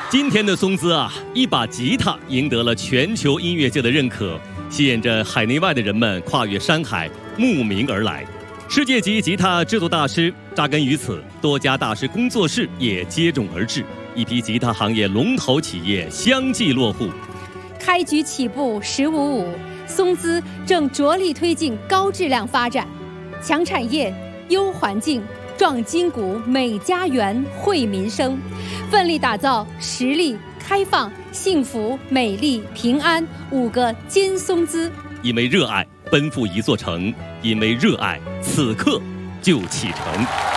今天的松滋啊，一把吉他赢得了全球音乐界的认可，吸引着海内外的人们跨越山海慕名而来。世界级吉他制作大师扎根于此，多家大师工作室也接踵而至，一批吉他行业龙头企业相继落户。 开局起步1055，松滋正着力推进高质量发展，强产业、优环境、壮筋骨、美家园、惠民生，奋力打造实力、开放、幸福、美丽、平安5个金松滋。 因为热爱，奔赴一座城；因为热爱，此刻就启程。